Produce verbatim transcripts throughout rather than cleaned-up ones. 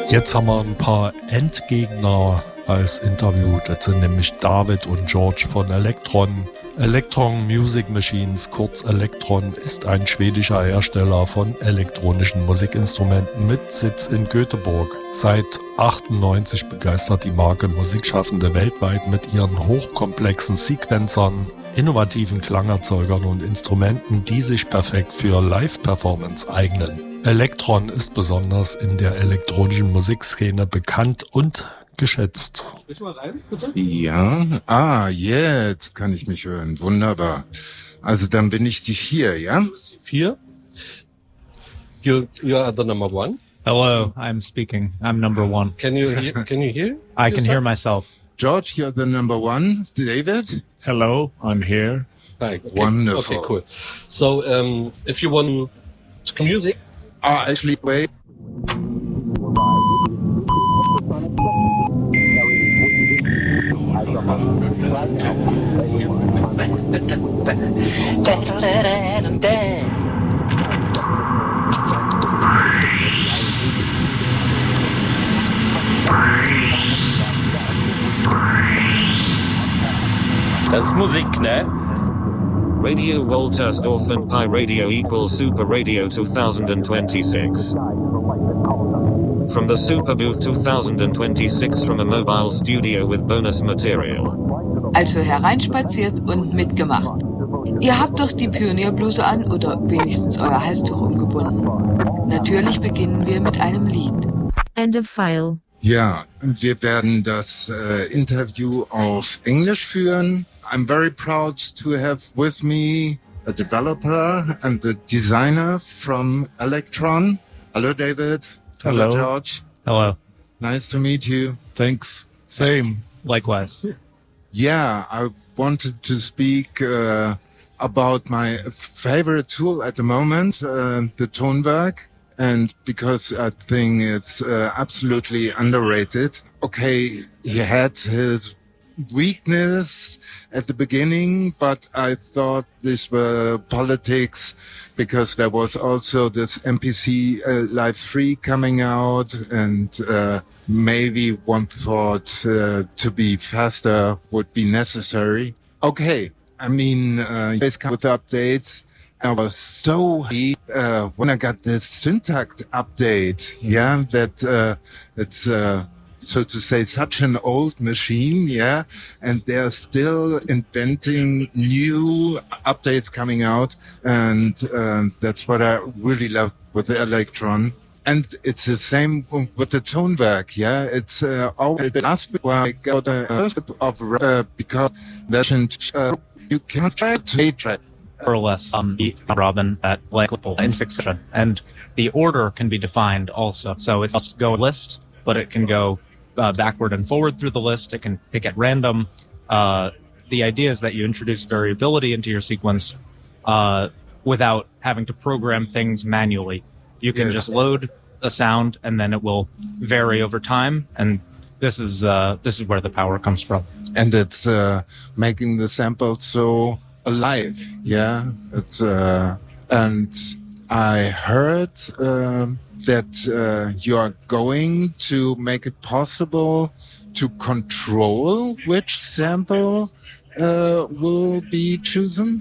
Jetzt haben wir ein paar Endgegner als Interview. Das sind nämlich David und George von Elektron. Elektron Music Machines, kurz Elektron, ist ein schwedischer Hersteller von elektronischen Musikinstrumenten mit Sitz in Göteborg. Seit achtundneunzig begeistert die Marke Musikschaffende weltweit mit ihren hochkomplexen Sequencern, innovativen Klangerzeugern und Instrumenten, die sich perfekt für Live-Performance eignen. Elektron ist besonders in der elektronischen Musikszene bekannt und geschätzt. Sprich mal rein, bitte. Ja, ah, jetzt kann ich mich hören. Wunderbar. Also dann bin ich die vier, ja? Vier. You, you are the number one. Hello, I'm speaking. I'm number one. Can you hear? Can you hear? I can hear myself. George, you're the number one. David? Hello, I'm here. Right. Okay. Wonderful. Okay, cool. So, um, if you want to music. Ah, actually, wait. Das ist Musik, ne? Radio Woltersdorf and Pi Radio equals Super Radio twenty twenty-six. From the Super Booth twenty twenty-six from a mobile studio with bonus material. Also hereinspaziert und mitgemacht. Ihr habt doch die Pionierbluse an oder wenigstens euer Halstuch umgebunden. Natürlich beginnen wir mit einem Lied. End of file. Ja, wir werden das äh, Interview auf Englisch führen. I'm very proud to have with me a developer and the designer from Elektron. Hello, David. Hello. Hello, George. Hello. Nice to meet you. Thanks. Same. Likewise. Yeah, I wanted to speak uh, about my favorite tool at the moment, uh, the Tonwerk. And because I think it's uh, absolutely underrated. Okay, he had his weakness at the beginning, but I thought these were politics because there was also this M P C uh, Live three coming out, and uh, maybe one thought uh, to be faster would be necessary. Okay, I mean, uh, always come with updates. I was so happy uh, when I got this syntax update. Yeah, that uh, it's uh, so to say such an old machine. Yeah, and they're still inventing new updates coming out, and uh, that's what I really love with the Elektron. And it's the same with the Tonwerk. Yeah, it's uh, always the last bit where I got the first of uh, because there's uh, you can't try to try. Or less um, the Robin at like in succession, and the order can be defined also. So it must go list, but it can go uh, backward and forward through the list. It can pick at random. Uh, the idea is that you introduce variability into your sequence uh, without having to program things manually. You can yes. just load a sound, and then it will vary over time. And this is uh, this is where the power comes from. And it's uh, making the sample so alive, yeah. It's uh, and I heard uh, that uh, you are going to make it possible to control which sample uh, will be chosen.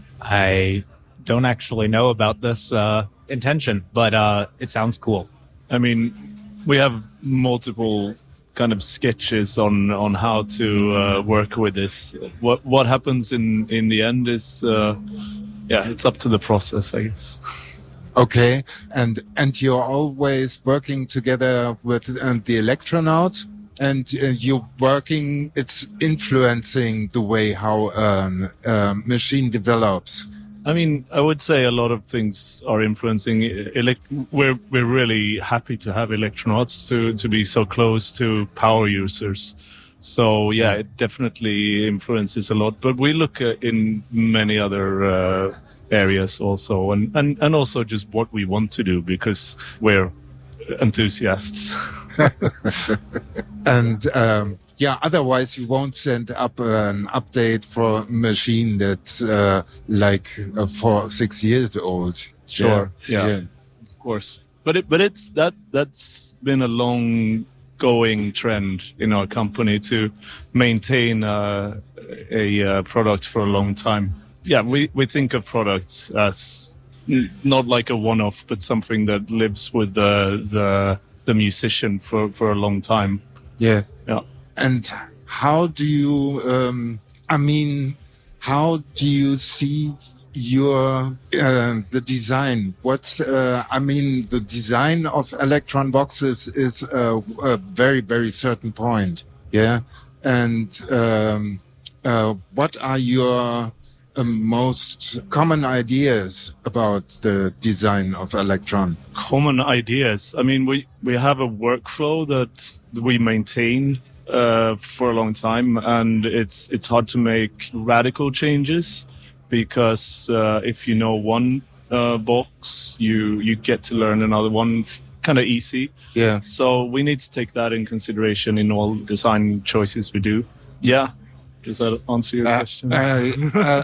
I don't actually know about this uh, intention, but uh, it sounds cool. I mean, we have multiple kind of sketches on on how to uh, work with this. What what happens in in the end is uh, yeah, it's up to the process, I guess. Okay, and and you're always working together with uh, the Elektronaut, and uh, you're working. It's influencing the way how a um, uh, machine develops. I mean, I would say a lot of things are influencing. Elect- we're we're really happy to have Elektronauts to to be so close to power users. So yeah, it definitely influences a lot. But we look uh, in many other uh, areas also, and, and and also just what we want to do because we're enthusiasts. and. Um, Yeah, otherwise you won't send up an update for a machine that's uh, like uh, four, six years old. Sure, yeah, yeah. yeah, of course. But it, but it's that that's been a long ongoing trend in our company to maintain uh, a uh, product for a long time. Yeah, we, we think of products as n- not like a one-off, but something that lives with the the, the musician for, for a long time. Yeah. Yeah. And how do you, um, I mean, how do you see your, uh, the design? What's, uh, I mean, the design of Elektron boxes is a, a very, very certain point. Yeah. And, um, uh, what are your uh, most common ideas about the design of Elektron? Common ideas. I mean, we, we have a workflow that we maintain uh, for a long time, and it's it's hard to make radical changes because uh, if you know one uh, box, you you get to learn another one kind of easy. Yeah. So we need to take that in consideration in all design choices we do. Yeah. Does that answer your uh, question? Uh, uh,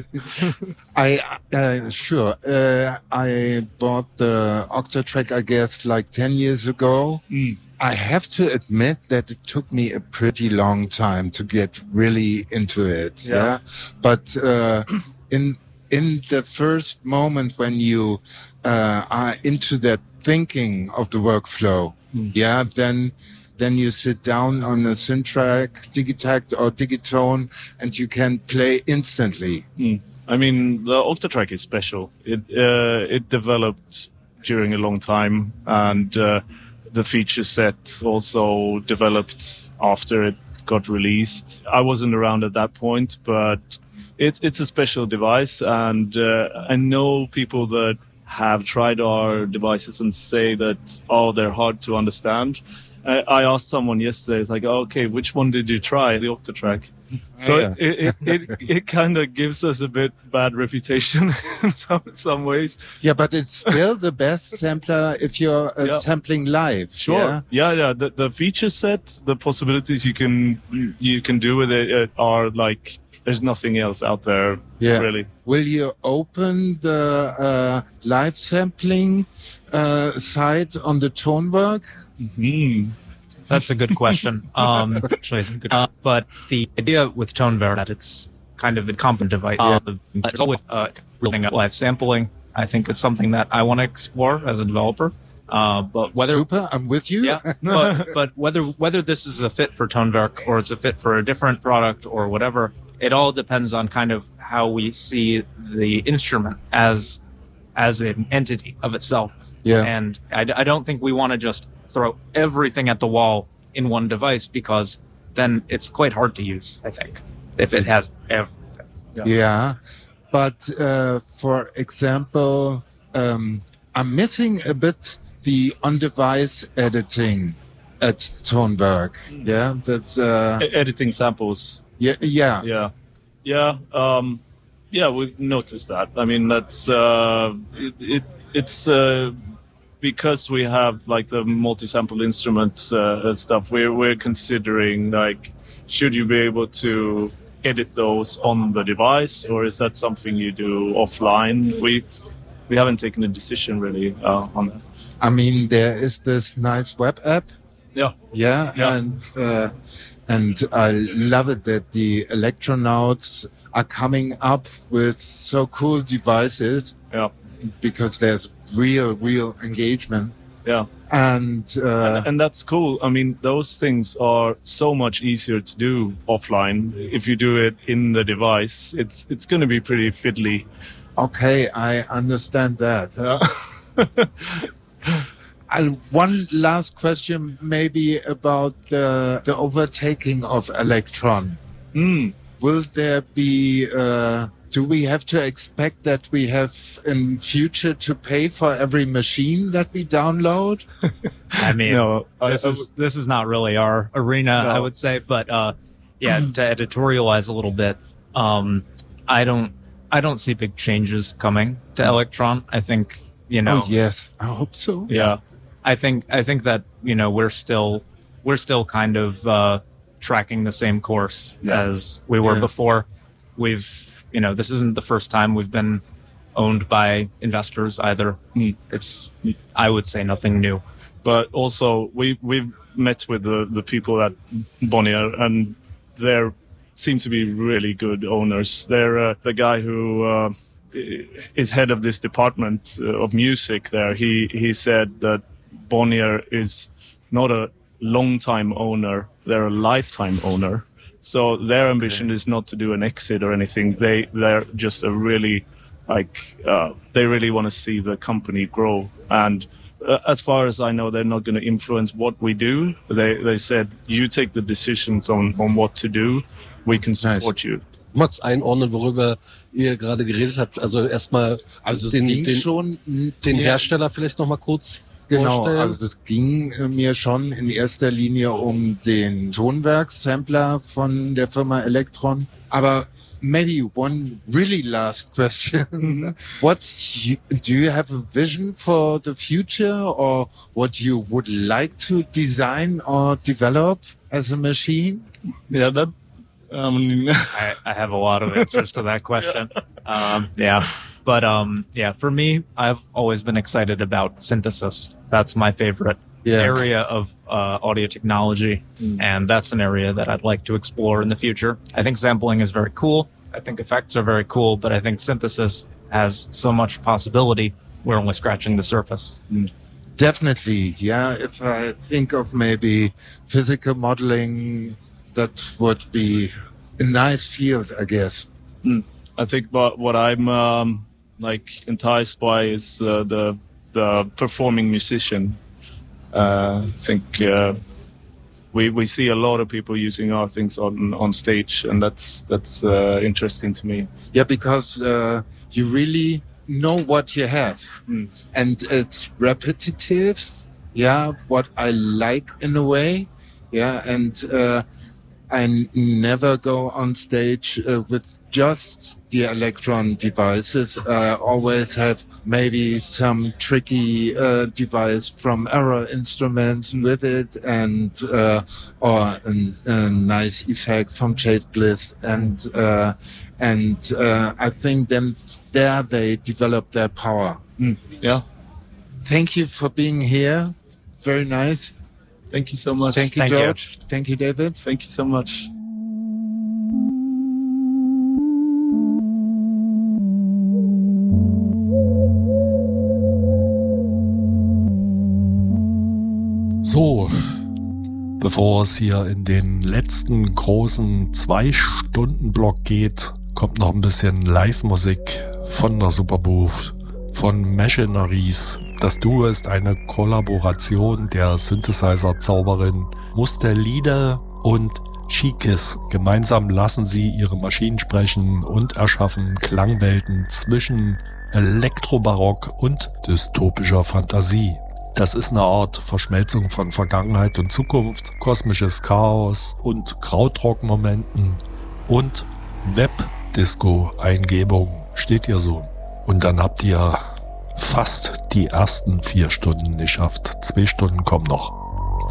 I uh, sure. Uh, I bought the Octatrack, I guess, like ten years ago. Mm. I have to admit that it took me a pretty long time to get really into it. Yeah, yeah? But uh, in in the first moment when you uh, are into that thinking of the workflow, mm. yeah, then. Then you sit down on a Syntrack, Digitakt or Digitone, and you can play instantly. Mm. I mean, the Octatrack is special. It uh, it developed during a long time, and uh, the feature set also developed after it got released. I wasn't around at that point, but it's it's a special device, and uh, I know people that have tried our devices and say that, oh, they're hard to understand. I asked someone yesterday, it's like, oh, okay, which one did you try? The Octatrack. So yeah. it, it, it, it kind of gives us a bit bad reputation in some, some ways. Yeah, but it's still the best sampler if you're uh, yeah. sampling live. Sure. Yeah, yeah. yeah. The, the feature set, the possibilities you can you can do with it are like, there's nothing else out there, yeah. really. Will you open the uh, live sampling uh, site on the Tonewerk? Mm-hmm. That's a good question. Um, actually, it's a good, uh, but the idea with Tonewerk that it's kind of a competent device. Uh, it's always uh, building up live sampling. I think it's something that I want to explore as a developer. Uh, but whether super, I'm with you. Yeah, but, but whether whether this is a fit for Tonewerk or it's a fit for a different product or whatever, it all depends on kind of how we see the instrument as as an entity of itself. Yeah, and I, I don't think we want to just throw everything at the wall in one device because then it's quite hard to use, I think, if it has everything. Yeah, yeah. But uh, for example, um, I'm missing a bit the on-device editing at Tonewerk. Mm. Yeah, that's uh, e- editing samples. Yeah, yeah, yeah, yeah. Um, yeah, we've noticed that. I mean, that's uh, it, it. It's. Uh, Because we have like the multi-sample instruments uh, and stuff, we're we're considering like, should you be able to edit those on the device, or is that something you do offline? We we haven't taken a decision really uh, on that. I mean, there is this nice web app. Yeah, yeah, yeah. and uh, and I love it that the Elektronauts are coming up with so cool devices. Yeah. Because there's real, real engagement. Yeah. And, uh, and, and that's cool. I mean, those things are so much easier to do offline. If you do it in the device, it's, it's going to be pretty fiddly. Okay. I understand that. Yeah. I'll, one last question maybe about the, the overtaking of Elektron. Mm. Will there be, uh, do we have to expect that we have in future to pay for every machine that we download? I mean, no, this I, is this is not really our arena, no. I would say. But uh, yeah, to editorialize a little bit, um, I don't I don't see big changes coming to Elektron. I think you know. Oh yes, I hope so. Yeah, I think I think that you know we're still we're still kind of uh, tracking the same course yeah. as we were yeah. before. We've You know, this isn't the first time we've been owned by investors either. Mm. It's, I would say, nothing new. but also we we've met with the the people at Bonnier, and they seem to be really good owners. They're uh, the guy who uh, is head of this department uh, of music there. He he said that Bonnier is not a long-time owner; they're a lifetime owner. So their ambition okay. is not to do an exit or anything. They they're just a really like uh, they really want to see the company grow. And uh, as far as I know, they're not going to influence what we do. They they said you take the decisions on on what to do. We can support nice. you. Mal einordnen, worüber ihr gerade geredet habt. Also erstmal also den, den, den, schon, den Hersteller vielleicht noch mal kurz genau, vorstellen. Also es ging mir schon in erster Linie um den Tonwerk-Sampler von der Firma Elektron. Aber maybe one really last question. What you, do you have a vision for the future, or what you would like to design or develop as a machine? Yeah, that Um, I, I have a lot of answers to that question. Um, yeah, but um, yeah, for me, I've always been excited about synthesis. That's my favorite yeah. area of uh, audio technology, mm. and that's an area that I'd like to explore in the future. I think sampling is very cool. I think effects are very cool, but I think synthesis has so much possibility. We're only scratching the surface. Mm. Definitely, yeah. If I think of maybe physical modeling, that would be a nice field, I guess. Mm. I think what, what I'm um, like enticed by is uh, the the performing musician. Uh, I think uh, we we see a lot of people using our things on on stage, and that's that's uh, interesting to me. Yeah, because uh, you really know what you have, mm. and it's repetitive. Yeah, what I like in a way. Yeah, and. Uh, I never go on stage uh, with just the Elektron devices. I always have maybe some tricky uh, device from Error Instruments with it, and uh, or a, a nice effect from Chase Bliss, and uh, and uh, I think then there they develop their power. Mm. Yeah. Thank you for being here. Very nice. Thank you so much. Thank you, Thank George. You. Thank you, David. Thank you so much. So, bevor es hier in den letzten großen Zwei-Stunden-Block geht, kommt noch ein bisschen Live-Musik von der Superbooth, von Machineries. Das Duo ist eine Kollaboration der Synthesizer-Zauberin Mustelide und Chikis. Gemeinsam lassen sie ihre Maschinen sprechen und erschaffen Klangwelten zwischen Elektrobarock und dystopischer Fantasie. Das ist eine Art Verschmelzung von Vergangenheit und Zukunft, kosmisches Chaos und Krautrock-Momenten und Web-Disco-Eingebung. Steht ihr so. Und dann habt ihr fast die ersten vier Stunden geschafft. Zwei Stunden kommen noch.